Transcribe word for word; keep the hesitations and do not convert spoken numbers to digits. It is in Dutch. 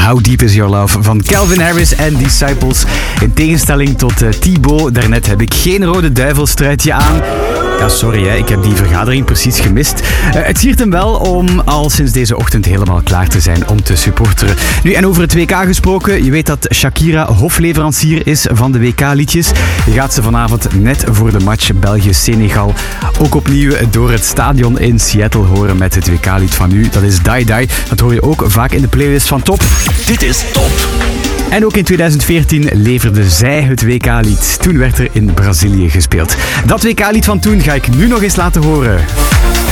How Deep Is Your Love van Calvin Harris en Disciples. In tegenstelling tot uh, Thibaut, daarnet heb ik geen rode duivelstruitje aan. Ja, sorry, hè, ik heb die vergadering precies gemist. Uh, het siert hem wel om al sinds deze ochtend helemaal klaar te zijn om te supporteren. Nu, en over het W K gesproken, je weet dat Shakira hofleverancier is van de W K-liedjes. Je gaat ze vanavond net voor de match België-Senegal ook opnieuw door het stadion in Seattle horen met het W K-lied van nu. Dat is Die Die. Dat hoor je ook vaak in de playlist van Top. Dit is Top. En ook in tweeduizend veertien leverde zij het W K-lied. Toen werd er in Brazilië gespeeld. Dat W K-lied van toen ga ik nu nog eens laten horen.